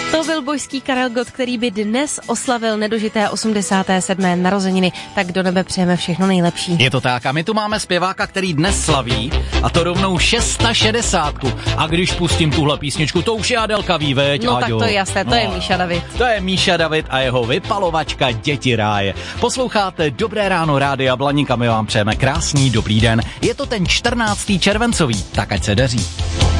To byl božský Karel Gott, který by dnes oslavil nedožité 87. narozeniny. Tak do nebe přejeme všechno nejlepší. Je to tak a my tu máme zpěváka, který dnes slaví a to rovnou 660. A když pustím tuhle písničku, to už je Adelka ví, veď, No Aďo. tak to je jasné, to je Míša David. To je Míša David a jeho vypalovačka Děti ráje. Posloucháte Dobré ráno Rádia Blaník a my vám přejeme krásný dobrý den. Je to ten 14. červencový, tak ať se daří.